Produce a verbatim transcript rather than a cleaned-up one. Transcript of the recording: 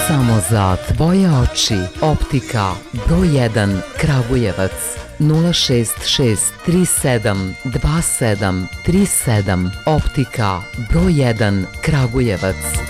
Samo za tvoje oči. Optika broj jedan Kragujevac nula šest šest tri sedam dva sedam tri sedam. Optika broj jedan Kragujevac.